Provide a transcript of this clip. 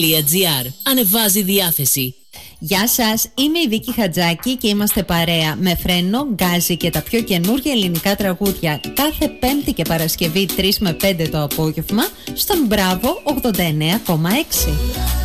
Ανεβάζει διάθεση. Γεια σας, είμαι η Βίκη Χατζάκη και είμαστε παρέα με Φρένο, Γκάζι και τα πιο καινούργια ελληνικά τραγούδια κάθε Πέμπτη και Παρασκευή 3 με 5 το απόγευμα στον Μπράβο 89,6.